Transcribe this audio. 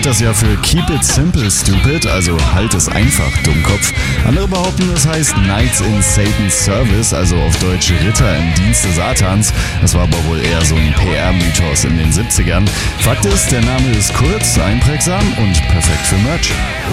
hält das ja für Keep It Simple Stupid, also halt es einfach, Dummkopf. Andere behaupten, es heißt Knights in Satan's Service, also auf Deutsch Ritter im Dienste Satans. Das war aber wohl eher so ein PR-Mythos in den 70ern. Fakt ist, der Name ist kurz, einprägsam und perfekt für Merch.